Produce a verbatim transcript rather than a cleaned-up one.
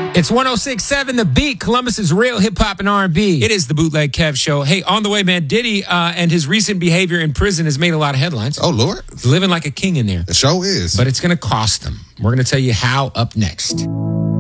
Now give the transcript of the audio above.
It's one oh six point seven The Beat, Columbus's real hip-hop and R and B. It is the Bootleg Kev Show. Hey, on the way, man, Diddy uh, and his recent behavior in prison has made a lot of headlines. Oh, Lord. Living like a king in there. The show is. But it's going to cost him. We're going to tell you how up next.